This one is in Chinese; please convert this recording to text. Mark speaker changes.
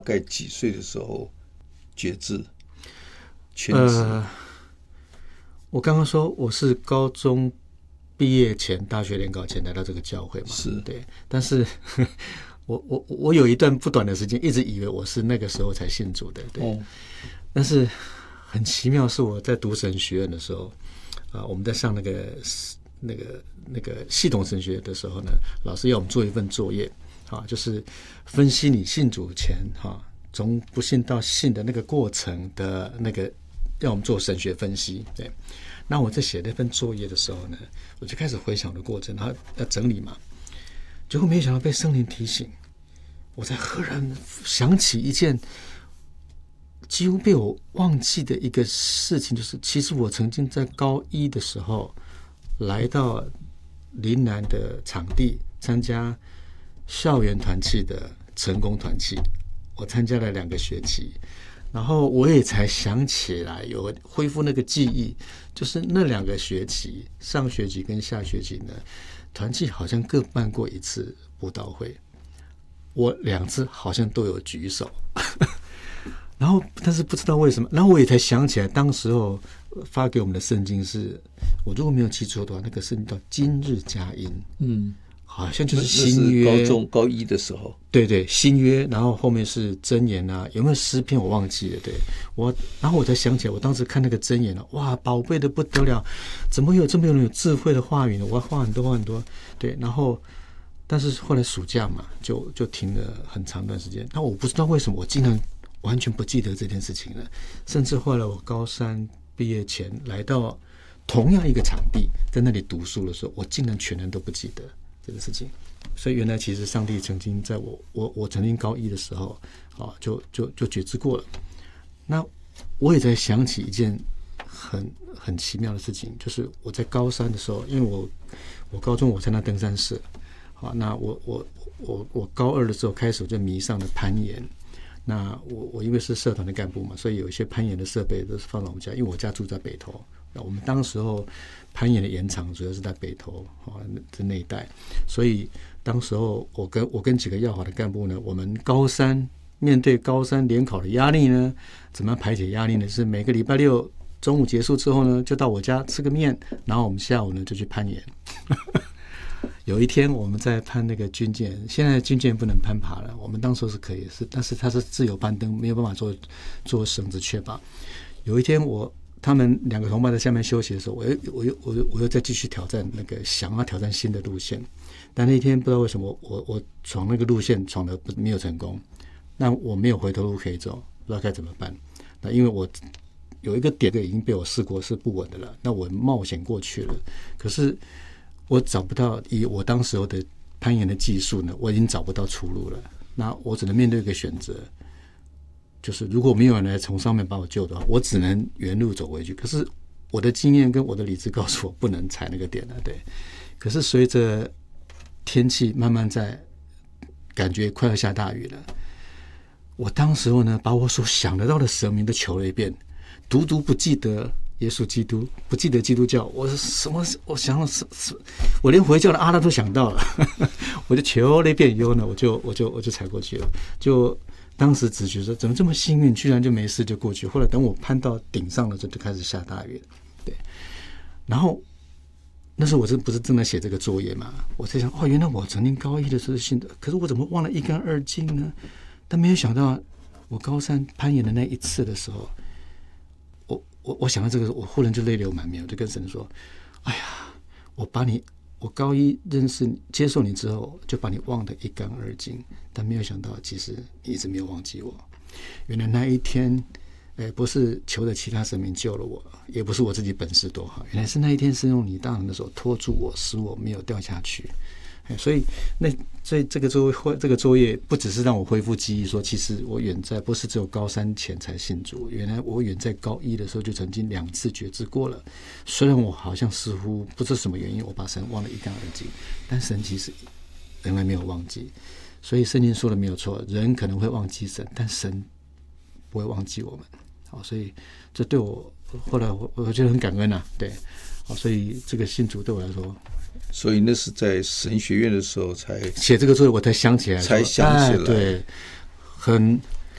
Speaker 1: 概几岁的时候决志全职？
Speaker 2: 我刚刚说我是高中毕业前，大学联考前来到这个教会嘛，
Speaker 1: 是
Speaker 2: 对，但是我有一段不短的时间一直以为我是那个时候才信主的，对，但是很奇妙，是我在读神学院的时候我们在上那个系统神学的时候呢，老师要我们做一份作业就是分析你信主前从不信到信的那个过程的那个，让我们做神学分析。对，那我在写那份作业的时候呢，我就开始回想的过程，然后要整理嘛，结果没想到被圣灵提醒，我才赫然想起一件几乎被我忘记的一个事情，就是其实我曾经在高一的时候来到临南的场地参加校园团契的成功团契，我参加了2个学期，然后我也才想起来有恢复那个记忆，就是那2个学期，上学期跟下学期呢，团契好像各办过1次布道会，我2次好像都有举手然后但是不知道为什么，然后我也才想起来，当时候发给我们的圣经是，我如果没有记错的话，那个圣经叫今日佳音，好像就是新约，
Speaker 1: 高一的时候，
Speaker 2: 对新约，然后后面是箴言有没有诗篇我忘记了，对，然后我才想起来，我当时看那个箴言哇，宝贝的不得了，怎么有这么有人有智慧的话语呢？我要画很多，对，然后但是后来暑假嘛，就停了很长段时间，那我不知道为什么我竟然完全不记得这件事情了，甚至后来我高3毕业前来到同样一个场地，在那里读书的时候，我竟然全然都不记得这个事情。所以原来其实上帝曾经在我曾经高1的时候就觉知过了。那我也在想起一件很奇妙的事情，就是我在高3的时候，因为我高中我参加登山社，那我高2的时候开始我就迷上了攀岩。那我因为是社团的干部嘛，所以有一些攀岩的设备都是放在我们家，因为我家住在北投，那我们当时候攀岩的岩场主要是在北投那一带，所以当时候我跟几个要好的干部呢，我们高3面对高3联考的压力呢，怎么样排解压力呢？是每个礼拜6中午结束之后呢，就到我家吃个面，然后我们下午呢就去攀岩有一天我们在攀那个军舰，现在军舰不能攀爬了，我们当时是可以，但是它是自由攀登，没有办法做绳子确保。有一天他们2个同伴在下面休息的时候，我又再继续挑战想要挑战新的路线，但那天不知道为什么我闯那个路线闯的没有成功，那我没有回头路可以走，不知道该怎么办。那因为我有一个点已经被我试过是不稳的了，那我冒险过去了，可是我找不到，以我当时候的攀岩的技术呢，我已经找不到出路了。那我只能面对一个选择，就是如果没有人来从上面把我救的话，我只能原路走回去。可是我的经验跟我的理智告诉我，不能踩那个点了，对。可是随着天气慢慢在感觉快要下大雨了，我当时候呢，把我所想得到的神明都求了一遍，独不记得耶稣基督，不记得基督教，我想了我连回教的阿拉都想到了我就求了一遍以后呢，我就踩过去了。就当时只觉得怎么这么幸运，居然就没事就过去。后来等我攀到顶上了，就开始下大雨了，对。然后那时候我不是正在写这个作业嘛，我在想原来我曾经高1的时候是信的，可是我怎么忘了一干二净呢？但没有想到我高3攀岩的那一次的时候，我想到这个，我忽然就泪流满面，我就跟神说：“哎呀，我高1认识你、接受你之后，就把你忘得一干二净。但没有想到，其实你一直没有忘记我。原来那一天，不是求的其他神明救了我，也不是我自己本事多好，原来是那一天是用你大能的手托住我，使我没有掉下去。所以这个作业不只是让我恢复记忆，说其实我远在不是只有高3前才信主，原来我远在高1的时候就曾经2次觉知过了。虽然我好像似乎不知什么原因，我把神忘得一干二净，但神其实仍然没有忘记。所以圣经说的没有错，人可能会忘记神，但神不会忘记我们。好，所以这对我后来我觉得很感恩啊，对。好，所以这个信主对我来说。
Speaker 1: 所以那是在神学院的时候才
Speaker 2: 写这个作业，我才想起来，
Speaker 1: 才想起来，
Speaker 2: 对，很